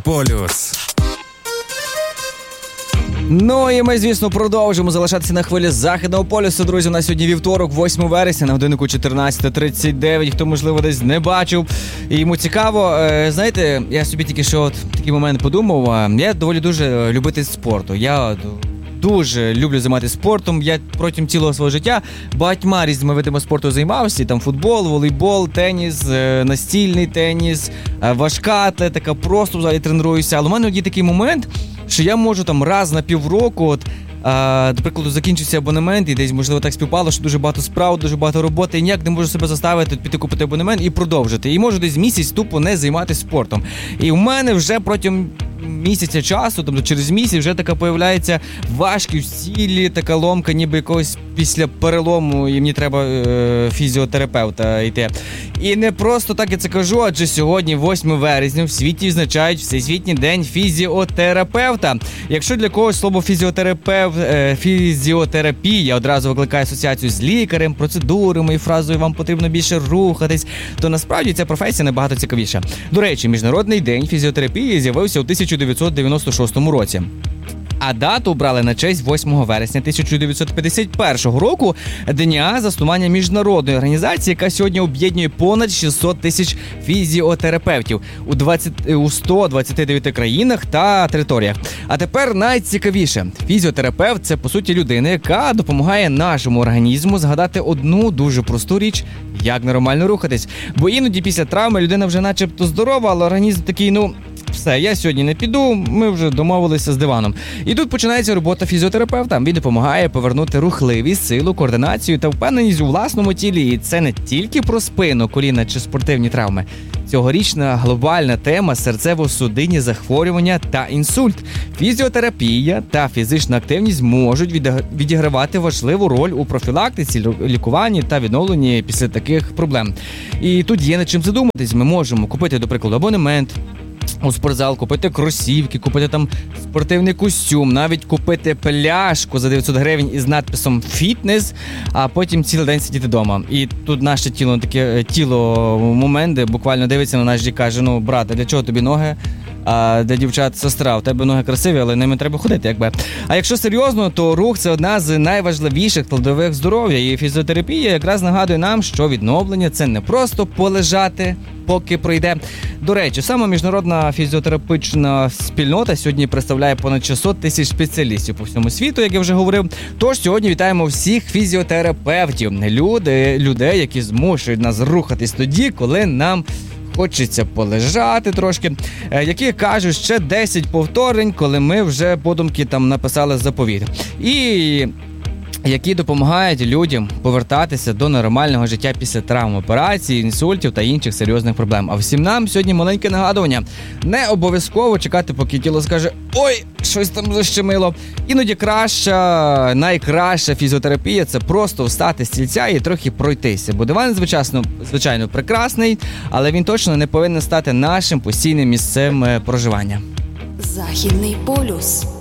Полюс. Ну і ми, звісно, продовжимо залишатися на хвилі Західного полюсу. Друзі, у нас сьогодні вівторок, 8 вересня, на годиннику 14:39. Хто, можливо, десь не бачив і йому цікаво. Знаєте, я собі тільки що от такий момент подумав. Я доволі дуже любитель спорту. Я дуже люблю займатися спортом. Я протягом цілого свого життя багатьма різними видами спорту займався. Там футбол, волейбол, теніс, настільний теніс, важка атлетика, просто взагалі тренуюся. Але у мене є такий момент, що я можу там раз на півроку, до прикладу, закінчився абонемент, і десь, можливо, так співпало, що дуже багато справ, дуже багато роботи, і ніяк не можу себе заставити піти купити абонемент і продовжити. І можу десь місяць тупо не займатися спортом. І в мене вже протягом місяця часу, тобто через місяць, вже така появляється важкість в тілі, така ломка, ніби якогось після перелому, і мені треба фізіотерапевта йти. І не просто так я це кажу, адже сьогодні, 8 вересня, в світі відзначають Всесвітній день фізіотерапевта. Якщо для когось слово фізіотерапія одразу викликає асоціацію з лікарем, процедурами і фразою «вам потрібно більше рухатись», то насправді ця професія набагато цікавіша. До речі, Міжнародний день фізіотерапії з'явився у 1996 році. А дату обрали на честь 8 вересня 1951 року, дня заснування міжнародної організації, яка сьогодні об'єднує понад 600 тисяч фізіотерапевтів у 129 країнах та територіях. А тепер найцікавіше. Фізіотерапевт – це, по суті, людина, яка допомагає нашому організму згадати одну дуже просту річ – як нормально рухатись. Бо іноді після травми людина вже начебто здорова, але організм такий, все, я сьогодні не піду, ми вже домовилися з диваном. І тут починається робота фізіотерапевта. Він допомагає повернути рухливість, силу, координацію та впевненість у власному тілі. І це не тільки про спину, коліна чи спортивні травми. Цьогорічна глобальна тема – серцево-судинні захворювання та інсульт. Фізіотерапія та фізична активність можуть відігравати важливу роль у профілактиці, лікуванні та відновленні після таких проблем. І тут є над чим задуматись. Ми можемо купити, до прикладу, абонемент у спортзал, купити кросівки, купити там спортивний костюм, навіть купити пляшку за 900 гривень із надписом «Фітнес», а потім цілий день сидіти вдома. І тут наше тіло в момент, де буквально дивиться на нас і каже: брате, для чого тобі ноги? А для дівчат сестра, у тебе ноги красиві, але ними треба ходити, якби. А якщо серйозно, то рух – це одна з найважливіших складових здоров'я. І фізіотерапія якраз нагадує нам, що відновлення – це не просто полежати, поки пройде. До речі, сама міжнародна фізіотерапевтична спільнота сьогодні представляє понад 600 тисяч спеціалістів по всьому світу, як я вже говорив. Тож сьогодні вітаємо всіх фізіотерапевтів, людей, які змушують нас рухатись тоді, коли нам хочеться полежати трошки, які кажуть ще 10 повторень, коли ми вже подумки там написали заповіт. І які допомагають людям повертатися до нормального життя після травм, операцій, інсультів та інших серйозних проблем. А всім нам сьогодні маленьке нагадування. Не обов'язково чекати, поки тіло скаже: «Ой, щось там защемило». Іноді найкраща фізіотерапія – це просто встати з стільця і трохи пройтися. Бо диван, звичайно, прекрасний, але він точно не повинен стати нашим постійним місцем проживання. Західний полюс.